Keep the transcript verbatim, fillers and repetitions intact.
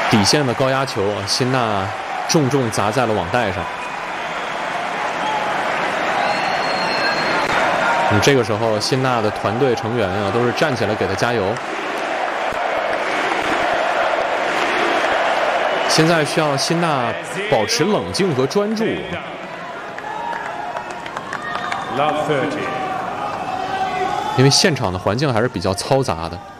底线的高压球，辛纳重重砸在了网带上。嗯，这个时候辛纳的团队成员啊，都是站起来给他加油。现在需要辛纳保持冷静和专注。因为现场的环境还是比较嘈杂的。